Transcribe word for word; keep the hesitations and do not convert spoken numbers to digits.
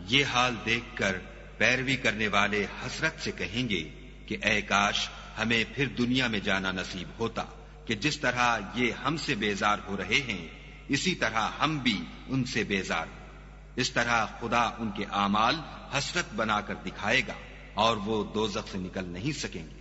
ये हाल देखकर पैरवी करने वाले हसरत से कहेंगे कि ऐ काश हमें फिर दुनिया में जाना नसीब होता कि जिस तरह ये हमसे बेजार हो रहे हैं इसी तरह हम भी उनसे बेजार हो। इस तरह खुदा उनके आमाल हसरत बनाकर दिखाएगा और वो दोज़ख से निकल नहीं सकेंगे।